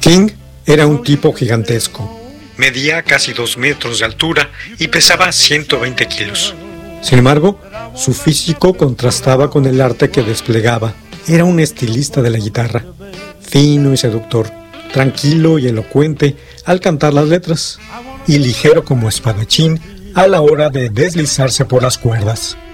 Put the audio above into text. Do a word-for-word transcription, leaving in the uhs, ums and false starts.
King era un tipo gigantesco. Medía casi dos metros de altura y pesaba ciento veinte kilos. Sin embargo, su físico contrastaba con el arte que desplegaba. Era un estilista de la guitarra, fino y seductor, tranquilo y elocuente al cantar las letras, y ligero como espadachín a la hora de deslizarse por las cuerdas.